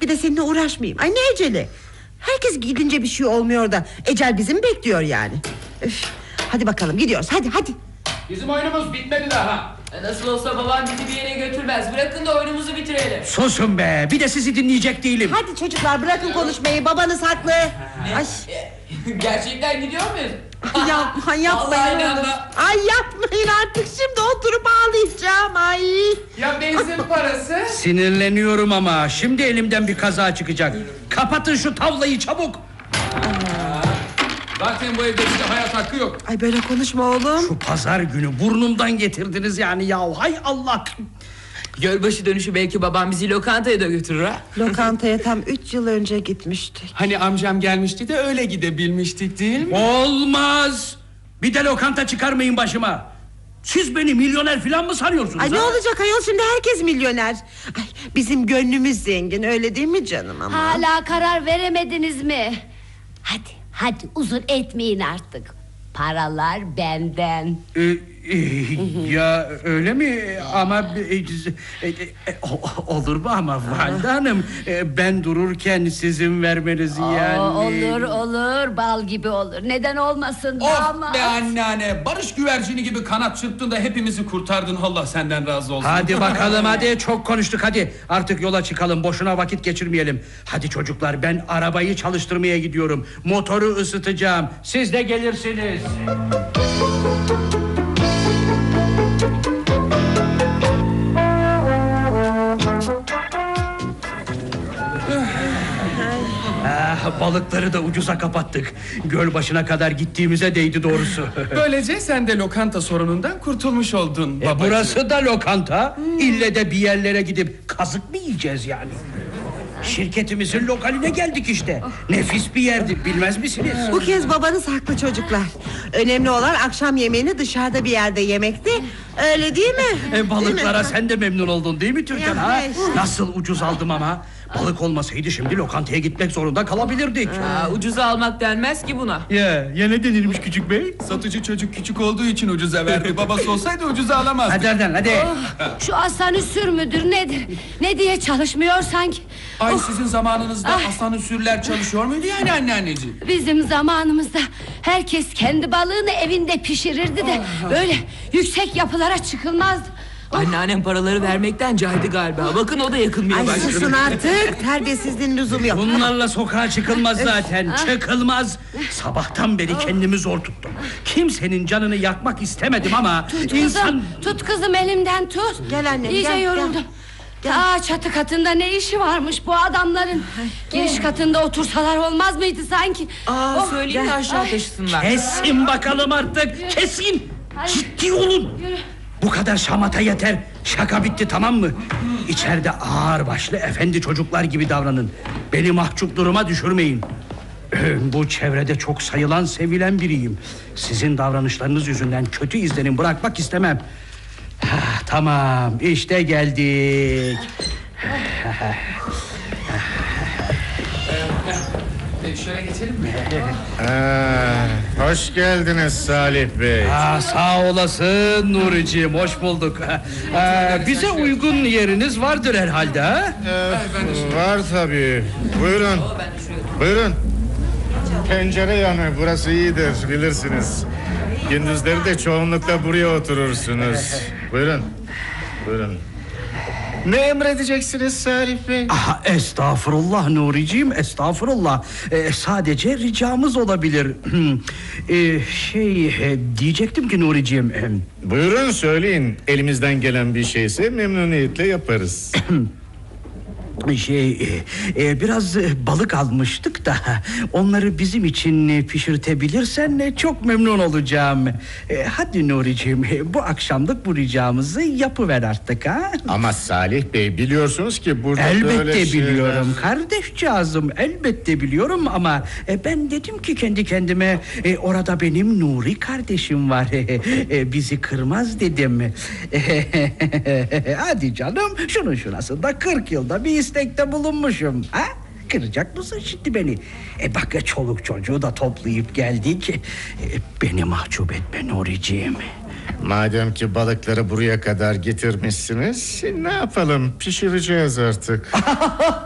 bir de seninle uğraşmayayım. Ay ne eceli. Herkes gidince bir şey olmuyor da ecel bizim bekliyor yani. Üf. Hadi bakalım gidiyoruz, hadi. Bizim oyunumuz bitmedi daha. Nasıl olsa babam bizi bir yere götürmez. Bırakın da oyunumuzu bitirelim. Susun be, bir de sizi dinleyecek değilim. Hadi çocuklar bırakın konuşmayı, babanız haklı. Ay. Gerçekten gidiyor muyuz? Yapmayın Vallahi oğlum. inanma. Ay yapmayın artık, şimdi oturup ağlayacağım. Ay. Ya benzin parası? Sinirleniyorum ama şimdi elimden bir kaza çıkacak. Kapatın şu tavlayı çabuk. Zaten bu evde bize hayat hakkı yok. Ay böyle konuşma oğlum. Şu pazar günü burnumdan getirdiniz yani ya. Hay Allah. Gölbaşı dönüşü belki babam bizi lokantaya da götürür ha. Lokantaya tam 3 yıl önce gitmiştik. Hani amcam gelmişti de öyle gidebilmiştik değil mi? Olmaz. Bir de lokanta çıkarmayın başıma. Siz beni milyoner falan mı sanıyorsunuz? Ay ne olacak ayol, şimdi herkes milyoner. Ay bizim gönlümüz zengin, öyle değil mi canım ama? Hala karar veremediniz mi? Hadi uzun etmeyin artık. Paralar benden. Ya öyle mi? Ama olur mu ama Valide Hanım? Ben dururken sizin vermenizi yani. Olur bal gibi olur. Neden olmasın Of damat? be anneanne, barış güvercini gibi kanat çırptın da hepimizi kurtardın. Allah senden razı olsun. Hadi bakalım hadi, çok konuştuk hadi. Artık yola çıkalım, boşuna vakit geçirmeyelim. Hadi çocuklar, ben arabayı çalıştırmaya gidiyorum. Motoru ısıtacağım, siz de gelirsiniz. Balıkları da ucuza kapattık. Göl başına kadar gittiğimize değdi doğrusu. Böylece sen de lokanta sorunundan kurtulmuş oldun babacığım. Burası da lokanta. İlle de bir yerlere gidip kazık mı yiyeceğiz yani? Şirketimizin lokaline geldik işte. Nefis bir yerdi, bilmez misiniz? Bu kez babanız haklı çocuklar. Önemli olan akşam yemeğini dışarıda bir yerde yemekti. Öyle değil mi? Balıklara Değil mi? sen de memnun oldun değil mi Türkan? Ya, Ha? işte. Nasıl ucuz aldım ama. Balık olmasaydı şimdi lokantaya gitmek zorunda kalabilirdik. Ucuza almak denmez ki buna. Ya ne denilmiş küçük bey? Satıcı çocuk küçük olduğu için ucuza verdi. Babası olsaydı ucuza alamazdı. Hadi Erden hadi. Şu asansör müdür nedir? Ne diye çalışmıyor sanki? Ay sizin zamanınızda asansörler çalışıyor muydu yani anneanneciğim? Bizim zamanımızda herkes kendi balığını evinde pişirirdi de böyle yüksek yapılara çıkılmazdı. Anneannem paraları vermekten caydı galiba. Bakın o da yakılmaya Ay başladı. susun artık, terbiyesizliğin lüzumu yok. Bunlarla sokağa çıkılmaz zaten. Çıkılmaz. Sabahtan beri kendimi zor tuttum. Kimsenin canını yakmak istemedim ama Tut kızım elimden tut. Gel annem, İyice gel, yoruldum. Ta çatı katında ne işi varmış bu adamların? Giriş katında otursalar olmaz mıydı sanki? Söyleyin de aşağı taşısınlar. Kesin bakalım artık. Kesin. Ciddi olun. Yürü. Bu kadar şamata yeter. Şaka bitti, tamam mı? İçeride ağır başlı efendi çocuklar gibi davranın. Beni mahcup duruma düşürmeyin. Bu çevrede çok sayılan, sevilen biriyim. Sizin davranışlarınız yüzünden kötü izlenim bırakmak istemem. Tamam, işte geldik. Şöyle geçelim mi? Hoş geldiniz Salih Bey. Sağ olasın Nuri'ciğim, hoş bulduk. Bize uygun yeriniz vardır herhalde, ha? Var tabii. Buyurun. Buyurun. Pencere yanı, burası iyidir, bilirsiniz. Gündüzleri de çoğunlukla buraya oturursunuz. Buyurun. Buyurun. Ne emredeceksiniz Salih Bey? Estağfurullah Nuri'ciğim, estağfurullah. Sadece ricamız olabilir. Diyecektim ki Nuri'ciğim. Buyurun söyleyin. Elimizden gelen bir şeyse memnuniyetle yaparız. Biraz balık almıştık da onları bizim için pişirtebilirsen çok memnun olacağım. Hadi Nuri'ciğim, bu akşamlık bu ricamızı yapıver artık, ha? Ama Salih Bey, biliyorsunuz ki burada Elbette böyle biliyorum şeyler... kardeşcağızım, elbette biliyorum ama ben dedim ki kendi kendime, orada benim Nuri kardeşim var. Bizi kırmaz dedim. Hadi canım, şunun şurasında 40 yılda bir istekte bulunmuşum, ha? Kıracak mısın şimdi beni? Bak, çoluk çocuğu da toplayıp geldik. Beni mahcup etme Nuri'ciğim. Madem ki balıkları buraya kadar getirmişsiniz, ne yapalım, pişireceğiz artık.